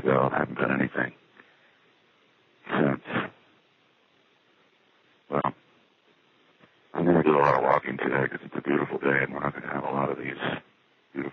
ago. I haven't done anything since. Well, I'm going to do a lot of walking today because it's a beautiful day and we're not going to have a lot of these